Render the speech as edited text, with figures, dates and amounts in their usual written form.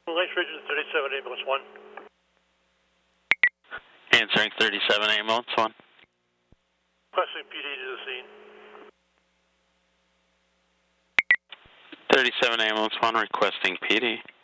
Lake Region 37 Ambulance 1. Answering 37 Ambulance 1. Requesting PD to the scene. 37 Ambulance 1 requesting PD.